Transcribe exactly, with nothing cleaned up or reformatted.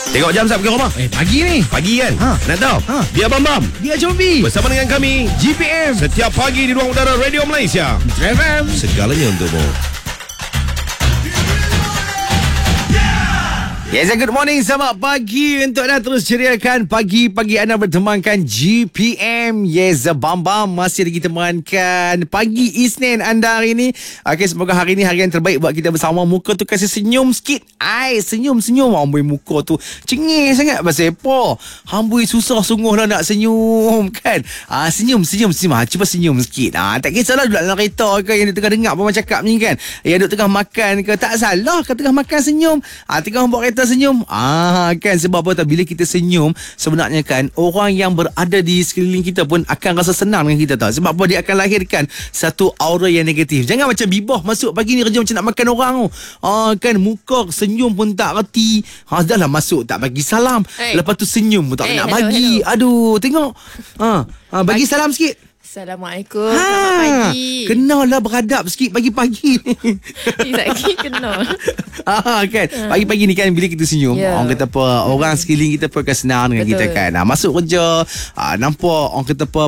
Tengok jam sap ke rumah? Eh, pagi ni. Pagi kan? Ha. Nak tahu? Ha. Dia Bam Bam Dia Jombi. bersama dengan kami G P M. setiap pagi di ruang udara Radio Malaysia. F M. Segalanya untukmu. Yes, good morning. Selamat pagi untuk anda terus ceriakan pagi-pagi anda bertemankan G P M. Yes, Bam Bam masih lagi temankan pagi Isnin anda hari ini. Okay, semoga hari ini hari yang terbaik buat kita bersama. Muka tu kasih senyum sikit. Ai, senyum-senyum. Amboi muka tu cengih sangat. Pasal apa? Amboi susah sungguh lah nak senyum kan. Ah, senyum, senyum, senyum. Ha, cuba senyum sikit. Ah, tak kisahlah duduk dalam kereta ke yang dia tengah dengar apa cakap ni kan. Yang duduk tengah makan ke, tak salah ke tengah makan senyum. Ah, tengah buat kereta senyum. Ah, kan sebab apa tahu, bila kita senyum sebenarnya kan orang yang berada di sekeliling kita pun akan rasa senang dengan kita tahu. Sebab apa, dia akan lahirkan satu aura yang negatif. Jangan macam bibah masuk pagi ni kerja macam nak makan orang tu. Ah, kan muka senyum pun tak reti. Ha, dah lah masuk tak bagi salam. Hey. Lepas tu senyum pun tak Hey, nak hello, bagi. hello. Aduh, tengok. Ha, ha bagi Pagi. salam sikit. Assalamualaikum. Selamat pagi. Kenalah beradab sikit pagi-pagi. Lagi kena. Ah, kan pagi-pagi ni kan bila kita senyum, Yeah. orang kata apa, orang sekeliling kita pun akan senang dengan Betul. kita kan. Ah, masuk kerja, ah, nampak orang kata apa,